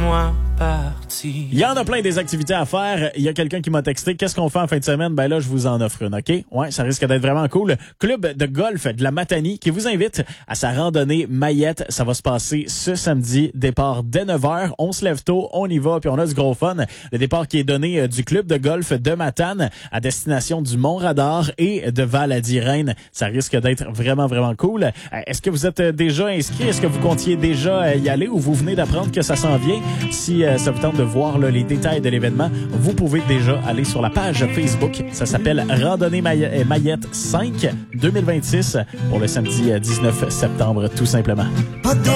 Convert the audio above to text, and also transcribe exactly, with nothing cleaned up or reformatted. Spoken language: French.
moi parti. Il y en a plein des activités à faire. Il y a quelqu'un qui m'a texté. Qu'est-ce qu'on fait en fin de semaine? Ben là, je vous en offre une, OK? Ouais, ça risque d'être vraiment cool. Club de golf de la Matanie qui vous invite à sa randonnée Maillette. Ça va se passer ce samedi. Départ dès neuf heures. On se lève tôt, on y va, puis on a du gros fun. Le départ qui est donné euh, du club de golf de Matane à destination du Mont-Radar et de Val-à-Dirène. Ça risque d'être vraiment, vraiment cool. Euh, est-ce que vous êtes déjà inscrit? Est-ce que vous comptiez déjà y aller ou vous venez d'apprendre que ça s'en vient? Si euh, ça vous tente de voir là, les détails de l'événement, vous pouvez déjà aller sur la page Facebook. Ça s'appelle Randonnée Maillette, Maillette cinq deux mille vingt-six pour le samedi dix-neuf septembre, tout simplement.